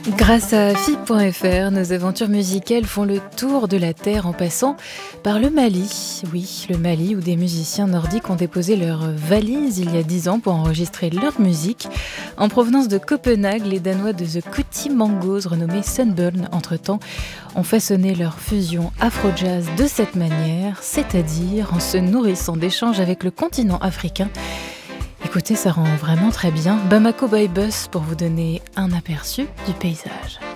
Grâce à FIP.fr, nos aventures musicales font le tour de la Terre en passant par le Mali. Oui, le Mali où des musiciens nordiques ont déposé leurs valises il y a 10 ans pour enregistrer leur musique. En provenance de Copenhague, les Danois de The Kuti Mangoes, renommés Sunburn entre-temps, ont façonné leur fusion afro-jazz de cette manière, c'est-à-dire en se nourrissant d'échanges avec le continent africain. Écoutez, ça rend vraiment très bien. Bamako by Bus pour vous donner un aperçu du paysage.